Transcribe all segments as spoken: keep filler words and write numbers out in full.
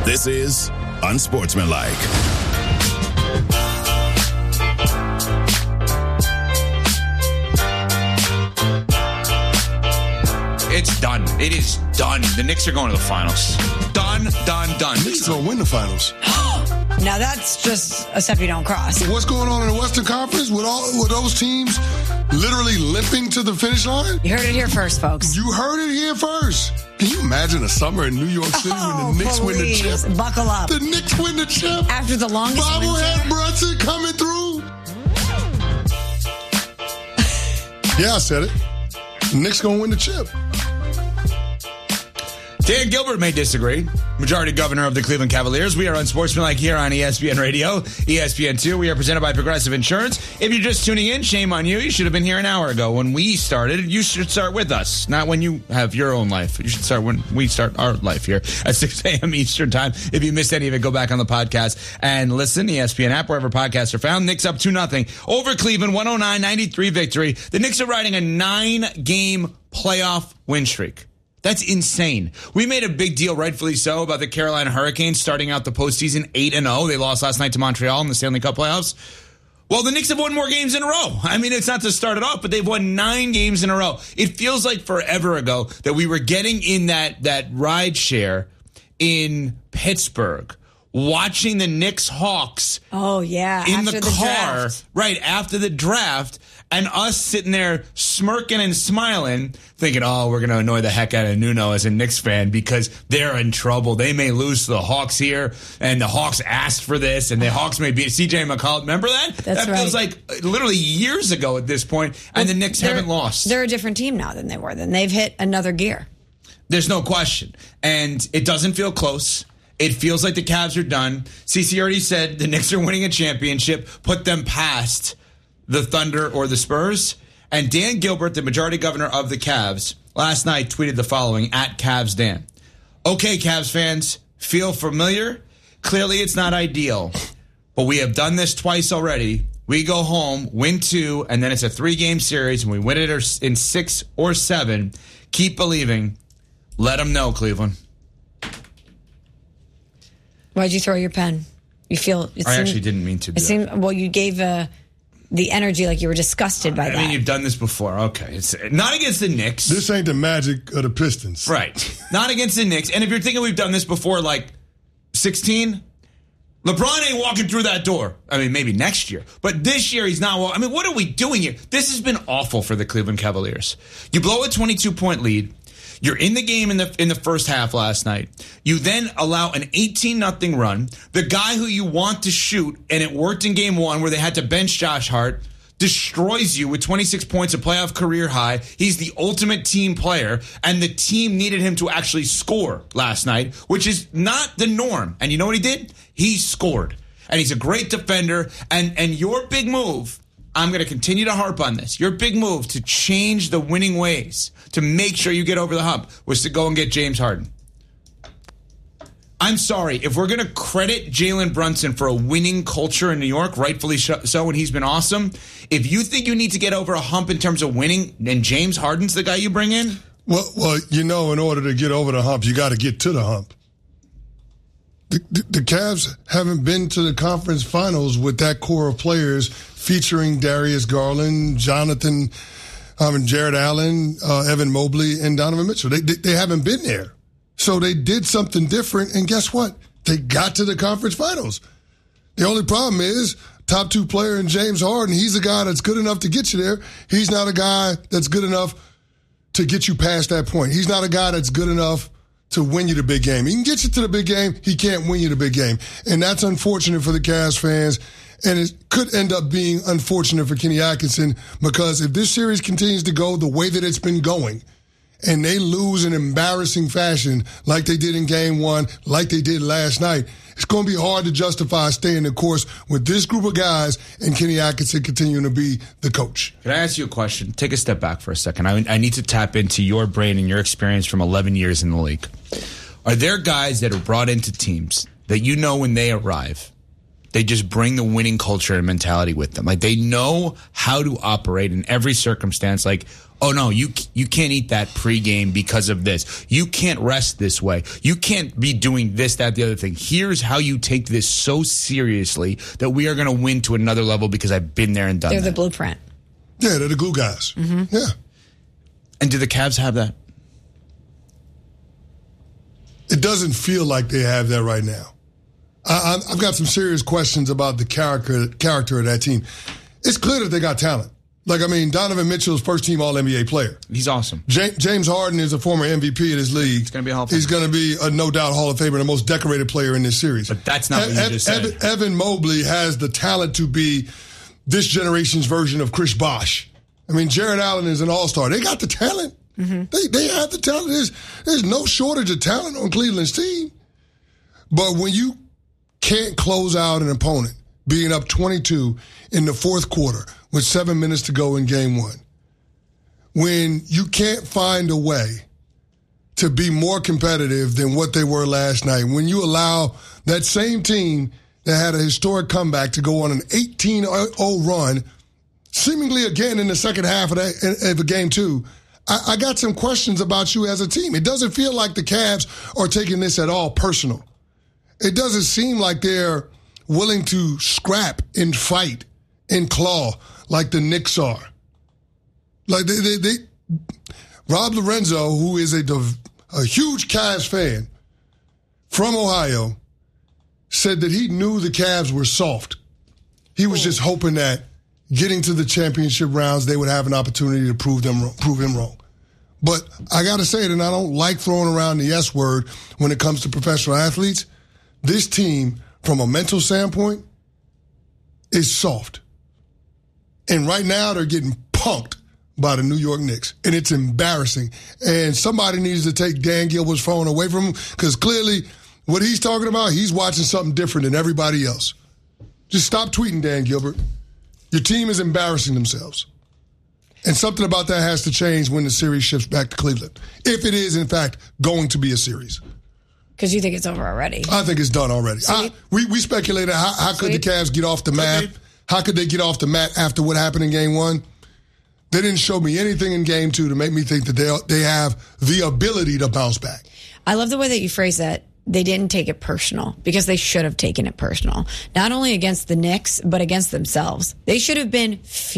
This is Unsportsmanlike. It's done. It is done. The Knicks are going to the finals. Done, done, done. The Knicks are going to win the finals. Now that's just a step you don't cross. What's going on in the Western Conference with all with those teams literally limping to the finish line? You heard it here first, folks. You heard it here first. Can you imagine a summer in New York City oh, when the Knicks please. win the chip? Buckle up. The Knicks win the chip. After the longest Bobblehead Brunson coming through. Yeah, I said it. The Knicks going to win the chip. Dan Gilbert may disagree. Majority governor of the Cleveland Cavaliers. We are Unsportsmanlike here on E S P N Radio, E S P N two. We are presented by Progressive Insurance. If you're just tuning in, shame on you. You should have been here an hour ago. When we started, you should start with us, not when you have your own life. You should start when we start our life here at six a.m. Eastern Time. If you missed any of it, go back on the podcast and listen. E S P N app, wherever podcasts are found. Knicks up two nothing over Cleveland, one oh nine ninety-three victory. The Knicks are riding a nine-game playoff win streak. That's insane. We made a big deal, rightfully so, about the Carolina Hurricanes starting out the postseason eight and oh. They lost last night to Montreal in the Stanley Cup playoffs. Well, the Knicks have won more games in a row. I mean, it's not to start it off, but they've won nine games in a row. It feels like forever ago that we were getting in that, that ride share in Pittsburgh, watching the Knicks Hawks. Oh, yeah. In after the, the car, draft. right after the draft. And us sitting there smirking and smiling, thinking, oh, we're going to annoy the heck out of Nuno as a Knicks fan because they're in trouble. They may lose to the Hawks here, and the Hawks asked for this, and the Hawks may beat C J McCollum. Remember that? That's that right. feels like literally years ago at this point, and well, the Knicks haven't lost. They're a different team now than they were. Then they've hit another gear. There's no question. And it doesn't feel close. It feels like the Cavs are done. CeCe already said the Knicks are winning a championship, put them past the Thunder or the Spurs. And Dan Gilbert, the majority governor of the Cavs, last night tweeted the following, at Cavs Dan. Okay, Cavs fans, feel familiar? Clearly it's not ideal, but we have done this twice already. We go home, win two, and then it's a three-game series, and we win it in six or seven. Keep believing. Let them know, Cleveland. Why'd you throw your pen? You feel... It I seemed, actually didn't mean to do it seemed, that. Well, you gave a... the energy like you were disgusted by I that. I mean, you've done this before. Okay. It's not against the Knicks. This ain't the Magic of the Pistons. Right. Not against the Knicks. And if you're thinking we've done this before, like sixteen, LeBron ain't walking through that door. I mean, maybe next year. But this year, he's not walking. I mean, what are we doing here? This has been awful for the Cleveland Cavaliers. You blow a twenty-two point lead. You're in the game in the in the first half last night. You then allow an eighteen nothing run. The guy who you want to shoot, and it worked in game one where they had to bench Josh Hart, destroys you with twenty-six points, a playoff career high. He's the ultimate team player, and the team needed him to actually score last night, which is not the norm. And you know what he did? He scored. And he's a great defender. And, and your big move, I'm going to continue to harp on this. Your big move to change the winning ways, to make sure you get over the hump, was to go and get James Harden. I'm sorry, if we're going to credit Jalen Brunson for a winning culture in New York, rightfully so, and he's been awesome, if you think you need to get over a hump in terms of winning, then James Harden's the guy you bring in? Well, well, you know, in order to get over the hump, you got to get to the hump. The, the, the Cavs haven't been to the conference finals with that core of players featuring Darius Garland, Jonathan, um, and Jared Allen, uh, Evan Mobley, and Donovan Mitchell. They, they they haven't been there. So they did something different, and guess what? They got to the conference finals. The only problem is top two player in James Harden, he's a guy that's good enough to get you there. He's not a guy that's good enough to get you past that point. He's not a guy that's good enough to win you the big game. He can get you to the big game. He can't win you the big game. And that's unfortunate for the Cavs fans. And it could end up being unfortunate for Kenny Atkinson, because if this series continues to go the way that it's been going, and they lose in embarrassing fashion like they did in game one, like they did last night, it's going to be hard to justify staying the course with this group of guys and Kenny Atkinson continuing to be the coach. Can I ask you a question? Take a step back for a second. I, I need to tap into your brain and your experience from eleven years in the league. Are there guys that are brought into teams that you know when they arrive, they just bring the winning culture and mentality with them. Like, they know how to operate in every circumstance. Like, oh, no, you you can't eat that pregame because of this. You can't rest this way. You can't be doing this, that, the other thing. Here's how you take this so seriously that we are going to win to another level because I've been there and done They're that. the blueprint. Yeah, they're the glue guys. Mm-hmm. Yeah. And do the Cavs have that? It doesn't feel like they have that right now. I, I've got some serious questions about the character character of that team. It's clear that they got talent. Like, I mean, Donovan Mitchell's first team All N B A player. He's awesome. James, James Harden is a former M V P of this league. He's going to be a Hall of Famer. He's going to be a no doubt Hall of Famer, the most decorated player in this series. But that's not what you just said. Evan, Evan Mobley has the talent to be this generation's version of Chris Bosh. I mean, Jared Allen is an all-star. They got the talent. Mm-hmm. They they have the talent. There's, there's no shortage of talent on Cleveland's team. But when you can't close out an opponent being up twenty-two in the fourth quarter with seven minutes to go in game one, when you can't find a way to be more competitive than what they were last night, when you allow that same team that had a historic comeback to go on an eighteen oh run, seemingly again in the second half of, that, of game two, I, I got some questions about you as a team. It doesn't feel like the Cavs are taking this at all personal. It doesn't seem like they're willing to scrap and fight and claw like the Knicks are. Like they, they, they Rob Lorenzo, who is a, a huge Cavs fan from Ohio, said that he knew the Cavs were soft. He was just hoping that getting to the championship rounds, they would have an opportunity to prove them prove him wrong. But I got to say it, and I don't like throwing around the S word when it comes to professional athletes. This team, from a mental standpoint, is soft. And right now, they're getting punked by the New York Knicks. And it's embarrassing. And somebody needs to take Dan Gilbert's phone away from him, because clearly what he's talking about, he's watching something different than everybody else. Just stop tweeting, Dan Gilbert. Your team is embarrassing themselves. And something about that has to change when the series shifts back to Cleveland, if it is, in fact, going to be a series. Because you think it's over already. I think it's done already. I, we, we speculated how, how could the Cavs get off the mat? How could they get off the mat after what happened in game one? They didn't show me anything in game two to make me think that they they have the ability to bounce back. I love the way that you phrase that. They didn't take it personal, because they should have taken it personal. Not only against the Knicks, but against themselves. They should have been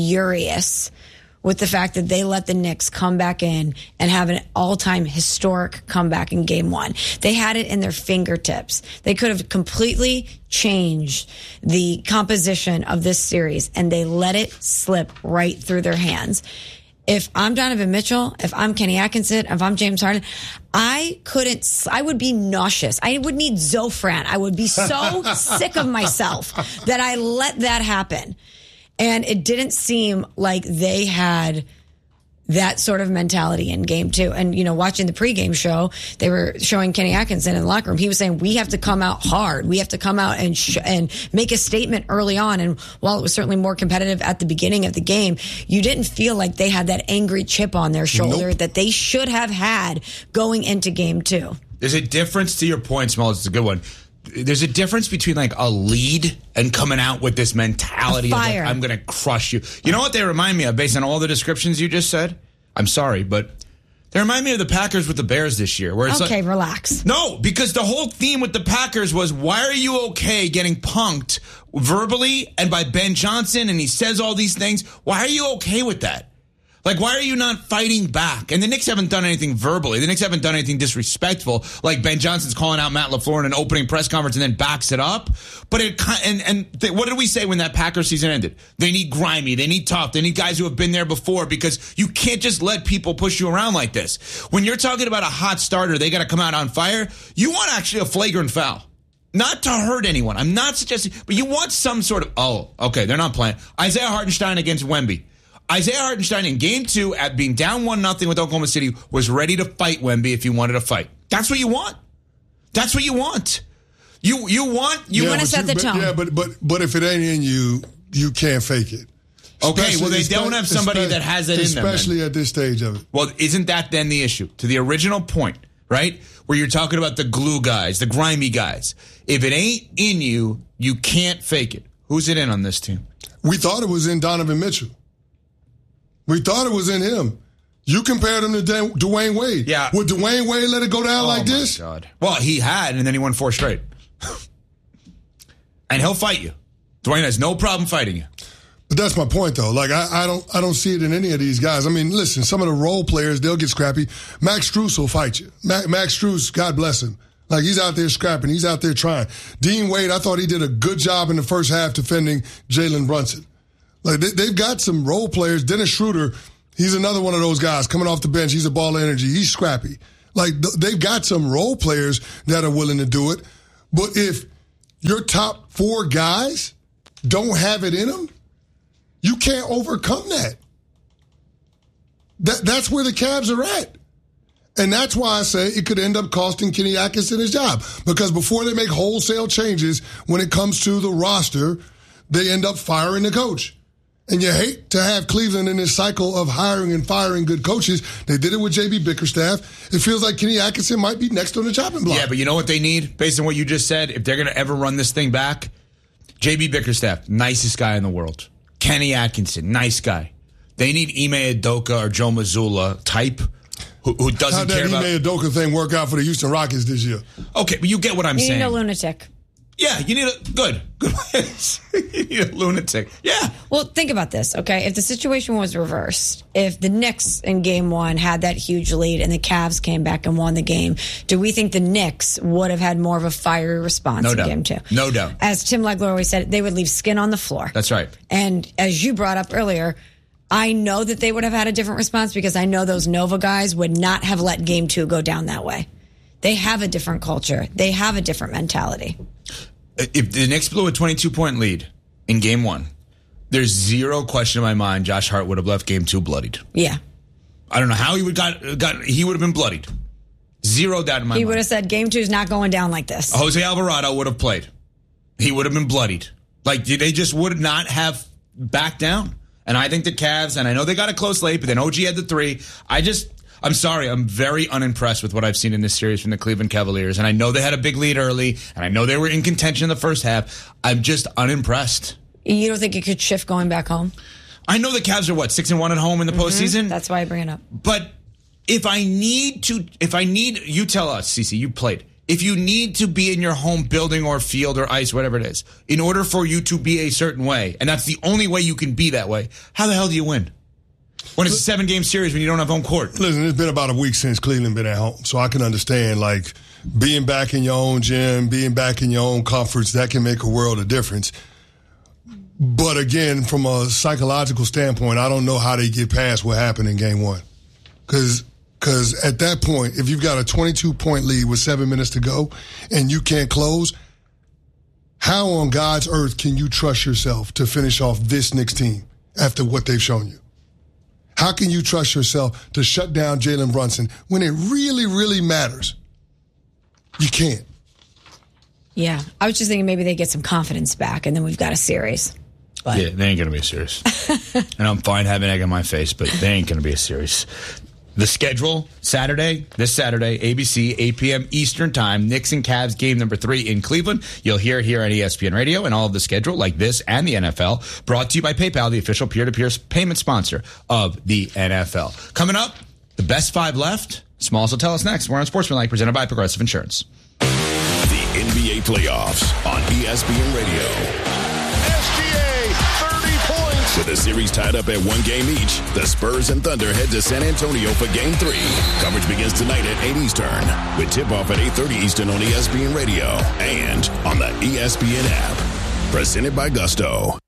furious with the fact that they let the Knicks come back in and have an all-time historic comeback in game one. They had it in their fingertips. They could have completely changed the composition of this series, and they let it slip right through their hands. If I'm Donovan Mitchell, if I'm Kenny Atkinson, if I'm James Harden, I couldn't, I would be nauseous. I would need Zofran. I would be so sick of myself that I let that happen. And it didn't seem like they had that sort of mentality in game two. And, you know, watching the pregame show, they were showing Kenny Atkinson in the locker room. He was saying, we have to come out hard. We have to come out and sh- and make a statement early on. And while it was certainly more competitive at the beginning of the game, you didn't feel like they had that angry chip on their shoulder nope. that they should have had going into game two. There's a difference, to your point, Smalls. It's a good one. There's a difference between like a lead and coming out with this mentality of like, I'm going to crush you. You know what they remind me of based on all the descriptions you just said? I'm sorry, but they remind me of the Packers with the Bears this year. Where it's okay, like, relax. No, because the whole theme with the Packers was, why are you okay getting punked verbally and by Ben Johnson, and he says all these things? Why are you okay with that? Like, why are you not fighting back? And the Knicks haven't done anything verbally. The Knicks haven't done anything disrespectful, like Ben Johnson's calling out Matt LaFleur in an opening press conference and then backs it up. But it and and they, what did we say when that Packers season ended? They need grimy. They need tough. They need guys who have been there before, because you can't just let people push you around like this. When you're talking about a hot starter, they got to come out on fire. You want actually a flagrant foul. Not to hurt anyone. I'm not suggesting, but you want some sort of, oh, okay, they're not playing. Isaiah Hartenstein against Wemby. Isaiah Hartenstein in game two, at being down one nothing with Oklahoma City, was ready to fight Wemby if he wanted to fight. That's what you want. That's what you want. You you want you yeah, want to set the but, tone. Yeah, but but but if it ain't in you, you can't fake it. Okay, especially, well they don't have somebody that has it in them. Especially at this stage of it. Well, isn't that then the issue? To the original point, right? Where you're talking about the glue guys, the grimy guys. If it ain't in you, you can't fake it. Who's it in on this team? We thought it was in Donovan Mitchell. We thought it was in him. You compared him to D- Dwayne Wade. Yeah. Would Dwayne Wade let it go down oh like my this? God. Well, he had, and then he won four straight. And he'll fight you. Dwayne has no problem fighting you. But that's my point, though. Like, I, I don't I don't see it in any of these guys. I mean, listen, some of the role players, they'll get scrappy. Max Strus will fight you. Ma- Max Strus, God bless him. Like, he's out there scrapping. He's out there trying. Dean Wade, I thought he did a good job in the first half defending Jalen Brunson. Like, they, they've got some role players. Dennis Schroeder, he's another one of those guys coming off the bench. He's a ball of energy. He's scrappy. Like, th- they've got some role players that are willing to do it. But if your top four guys don't have it in them, you can't overcome that. That that's where the Cavs are at. And that's why I say it could end up costing Kenny Atkinson his job. Because before they make wholesale changes when it comes to the roster, they end up firing the coach. And you hate to have Cleveland in this cycle of hiring and firing good coaches. They did it with J B Bickerstaff. It feels like Kenny Atkinson might be next on the chopping block. Yeah, but you know what they need? Based on what you just said, if they're going to ever run this thing back, J B Bickerstaff, nicest guy in the world. Kenny Atkinson, nice guy. They need Ime Udoka or Joe Mazzulla type who, who doesn't How'd that care about... Ime Udoka thing work out for the Houston Rockets this year? Okay, but you get what I'm You saying. need a lunatic. Yeah, you need a... Good. Good. You need a lunatic. Yeah. Well, think about this, okay? If the situation was reversed, if the Knicks in game one had that huge lead and the Cavs came back and won the game, do we think the Knicks would have had more of a fiery response No in doubt. game two? No doubt. As Tim Legler always said, they would leave skin on the floor. That's right. And as you brought up earlier, I know that they would have had a different response because I know those Nova guys would not have let game two go down that way. They have a different culture. They have a different mentality. If the Knicks blew a twenty-two point lead in game one, there's zero question in my mind Josh Hart would have left game two bloodied. Yeah. I don't know how he would got got he would have been bloodied. Zero doubt in my He mind. would have said game two is not going down like this. Jose Alvarado would have played. He would have been bloodied. Like, they just would not have backed down. And I think the Cavs, and I know they got it close late, but then O G had the three. I just, I'm sorry, I'm very unimpressed with what I've seen in this series from the Cleveland Cavaliers. And I know they had a big lead early, and I know they were in contention in the first half. I'm just unimpressed. You don't think it could shift going back home? I know the Cavs are, what, six and one at home in the mm-hmm. postseason? That's why I bring it up. But if I need to, if I need, you tell us, Cece, you played. If you need to be in your home building or field or ice, whatever it is, in order for you to be a certain way, and that's the only way you can be that way, how the hell do you win? When it's a seven-game series when you don't have home court. Listen, it's been about a week since Cleveland been at home, so I can understand, like, being back in your own gym, being back in your own comforts, that can make a world of difference. But again, from a psychological standpoint, I don't know how they get past what happened in game one. Because Because at that point, if you've got a twenty-two point lead with seven minutes to go and you can't close, how on God's earth can you trust yourself to finish off this Knicks team after what they've shown you? How can you trust yourself to shut down Jalen Brunson when it really, really matters? You can't. Yeah. I was just thinking maybe they get some confidence back and then we've got a series. But. Yeah, they ain't going to be a series. And I'm fine having egg on my face, but they ain't going to be a series. The schedule, Saturday, this Saturday, A B C, eight p.m. Eastern Time, Knicks and Cavs game number three in Cleveland. You'll hear it here on E S P N Radio, and all of the schedule, like this and the N F L, brought to you by PayPal, the official peer-to-peer payment sponsor of the N F L. Coming up, the best five left. Smalls will tell us next. We're on Sportsmanlike, presented by Progressive Insurance. The N B A playoffs on E S P N Radio. With the series tied up at one game each, the Spurs and Thunder head to San Antonio for Game three. Coverage begins tonight at eight Eastern, with tip-off at eight thirty Eastern on E S P N Radio and on the E S P N app. Presented by Gusto.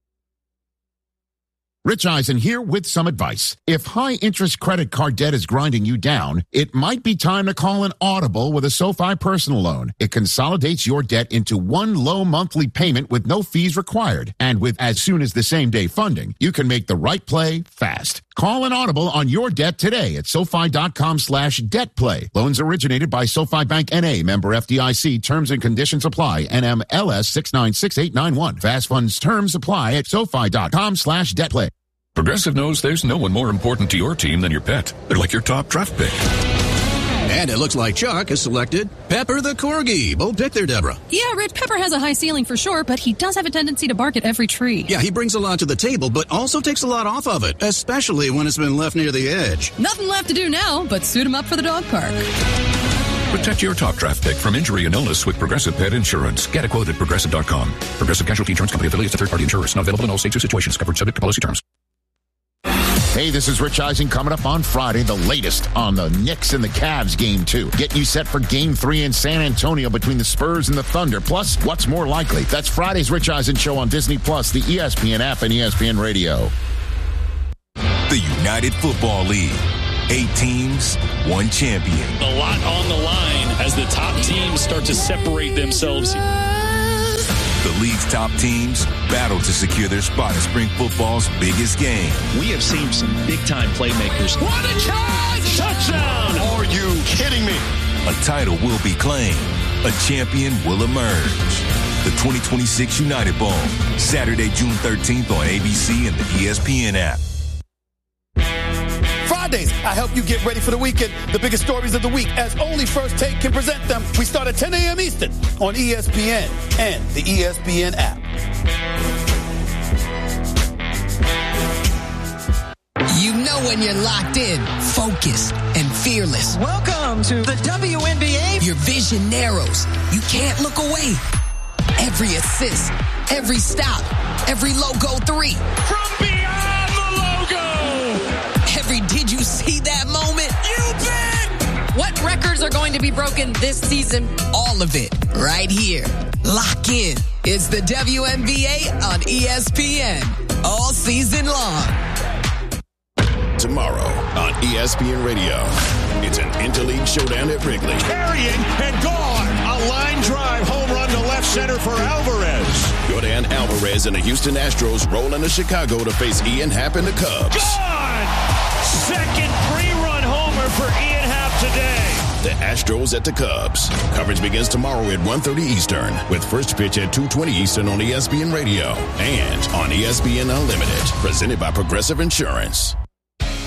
Rich Eisen here with some advice. If high-interest credit card debt is grinding you down, it might be time to call an Audible with a SoFi personal loan. It consolidates your debt into one low monthly payment with no fees required. And with as soon as the same-day funding, you can make the right play fast. Call an Audible on your debt today at SoFi.com slash debt play. Loans originated by SoFi Bank N A, member F D I C. Terms and conditions apply. N M L S six nine six eight nine one. Fast funds terms apply at SoFi.com slash debt play. Progressive knows there's no one more important to your team than your pet. They're like your top draft pick. And it looks like Chuck has selected Pepper the Corgi. Bold pick there, Deborah. Yeah, Rich, Pepper has a high ceiling for sure, but he does have a tendency to bark at every tree. Yeah, he brings a lot to the table, but also takes a lot off of it, especially when it's been left near the edge. Nothing left to do now but suit him up for the dog park. Protect your top draft pick from injury and illness with Progressive Pet Insurance. Get a quote at Progressive dot com. Progressive Casualty Insurance Company affiliates to third-party insurers. Not available in all states or situations. Covered subject to policy terms. Hey, this is Rich Eisen coming up on Friday, the latest on the Knicks and the Cavs game two. Getting you set for game three in San Antonio between the Spurs and the Thunder. Plus, what's more likely? That's Friday's Rich Eisen show on Disney Plus, the E S P N app, and E S P N Radio. The United Football League. Eight teams, one champion. A lot on the line as the top teams start to separate themselves. The league's top teams battle to secure their spot in spring football's biggest game. We have seen some big-time playmakers. What a catch! Touchdown! Are you kidding me? A title will be claimed. A champion will emerge. The twenty twenty-six United Bowl, Saturday, June thirteenth on A B C and the E S P N app. Fridays, I help you get ready for the weekend. The biggest stories of the week, as only First Take can present them. We start at ten a.m. Eastern on E S P N and the E S P N app. You know when you're locked in, focused, and fearless. Welcome to the W N B A. Your vision narrows. You can't look away. Every assist, every stop, every logo three. From beyond the logo! Every did you see that moment? You bet! What records are going to be broken this season? All of it, right here. Lock in. It's the W N B A on E S P N. All season long. Tomorrow on E S P N Radio, it's an interleague showdown at Wrigley. Carrying and gone. A line drive home run to left center for Alvarez. Jordan Alvarez and the Houston Astros roll into Chicago to face Ian Happ and the Cubs. Gone! Second three-run homer for Ian Happ today. The Astros at the Cubs. Coverage begins tomorrow at one thirty Eastern with first pitch at two twenty Eastern on E S P N Radio and on E S P N Unlimited, presented by Progressive Insurance.